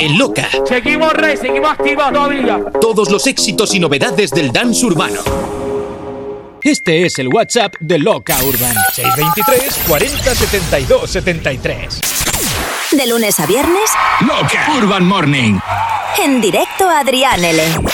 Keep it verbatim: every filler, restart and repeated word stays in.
en Loca. Seguimos, Rey, seguimos activos todavía. Todos los éxitos y novedades del dance urbano. Este es el WhatsApp de Loca Urban. seis veintitrés, cuarenta, setenta y dos, setenta y tres. De lunes a viernes, Loca Urban Morning. en directo a Adrián L.